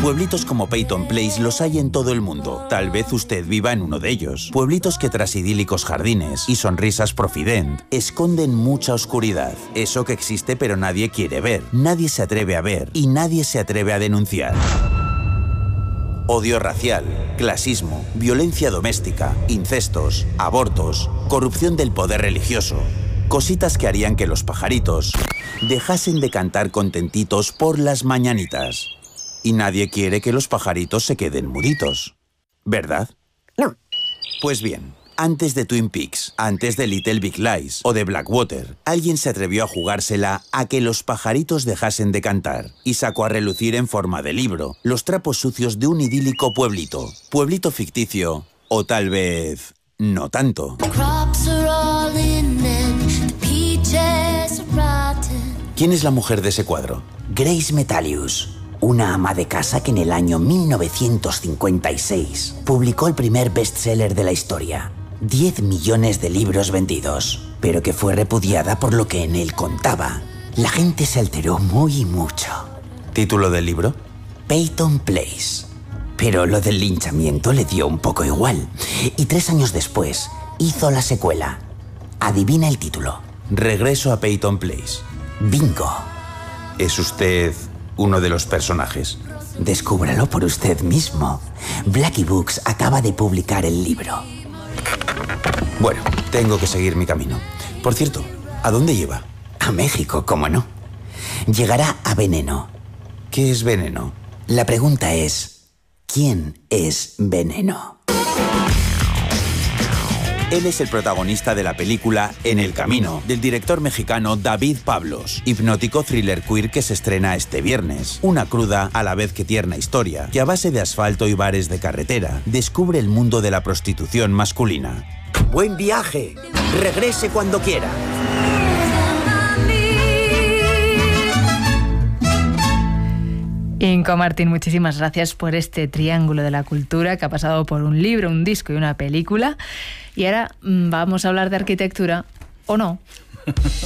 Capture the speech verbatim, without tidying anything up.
Pueblitos como Peyton Place los hay en todo el mundo. Tal vez usted viva en uno de ellos. Pueblitos que tras idílicos jardines y sonrisas profident esconden mucha oscuridad. Eso que existe pero nadie quiere ver, nadie se atreve a ver y nadie se atreve a denunciar. Odio racial, clasismo, violencia doméstica, incestos, abortos, corrupción del poder religioso. Cositas que harían que los pajaritos dejasen de cantar contentitos por las mañanitas. Y nadie quiere que los pajaritos se queden muditos, ¿verdad? No. Pues bien, antes de Twin Peaks, antes de Little Big Lies o de Blackwater, alguien se atrevió a jugársela a que los pajaritos dejasen de cantar y sacó a relucir en forma de libro los trapos sucios de un idílico pueblito. Pueblito ficticio, o tal vez no tanto. ¿Quién es la mujer de ese cuadro? Grace Metalius, una ama de casa que en el año mil novecientos cincuenta y seis publicó el primer bestseller de la historia. diez millones de libros vendidos, pero que fue repudiada por lo que en él contaba. La gente se alteró muy y mucho. ¿Título del libro? Peyton Place. Pero lo del linchamiento le dio un poco igual. Y tres años después hizo la secuela. Adivina el título. Regreso a Peyton Place. Bingo. ¿Es usted uno de los personajes? Descúbralo por usted mismo. Blackie Books acaba de publicar el libro. Bueno, tengo que seguir mi camino. Por cierto, ¿a dónde lleva? A México, ¿cómo no? Llegará a Veneno. ¿Qué es Veneno? La pregunta es, ¿quién es Veneno? Él es el protagonista de la película En el Camino, del director mexicano David Pablos, hipnótico thriller queer que se estrena este viernes. Una cruda, a la vez que tierna historia, que a base de asfalto y bares de carretera, descubre el mundo de la prostitución masculina. ¡Buen viaje! ¡Regrese cuando quiera! Inco Martín, muchísimas gracias por este triángulo de la cultura que ha pasado por un libro, un disco y una película. Y ahora vamos a hablar de arquitectura, ¿o no?